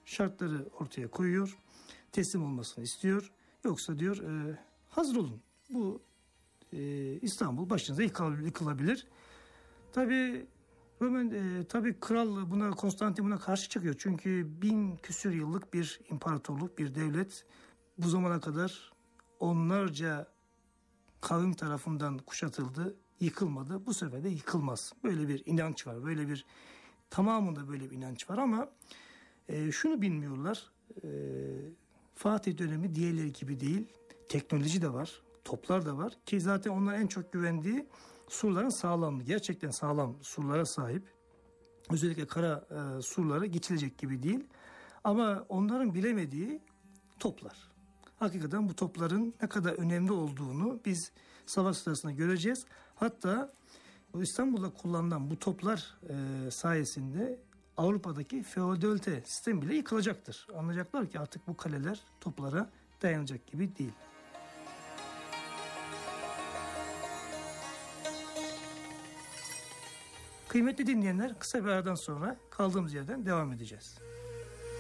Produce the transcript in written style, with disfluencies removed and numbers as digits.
şartları ortaya koyuyor. Teslim olmasını istiyor. Yoksa diyor hazır olun. Bu İstanbul başınıza yıkılabilir. Tabii kral Konstantin buna karşı çıkıyor. Çünkü 1000 küsür yıllık bir imparatorluk, bir devlet bu zamana kadar onlarca kavim tarafından kuşatıldı, yıkılmadı. Bu sefer de yıkılmaz. Böyle bir inanç var. Tamamında böyle bir inanç var ama şunu bilmiyorlar. Fatih dönemi diğerleri gibi değil. Teknoloji de var. Toplar da var. Ki zaten onların en çok güvendiği surların sağlamlığı. Gerçekten sağlam surlara sahip. Özellikle kara surlara geçilecek gibi değil. Ama onların bilemediği toplar. Hakikaten bu topların ne kadar önemli olduğunu biz savaş sırasında göreceğiz. Hatta İstanbul'da kullanılan bu toplar sayesinde Avrupa'daki feodalite sistem bile yıkılacaktır. Anlayacaklar ki artık bu kaleler toplara dayanacak gibi değil. Kıymetli dinleyenler, kısa bir aradan sonra kaldığımız yerden devam edeceğiz.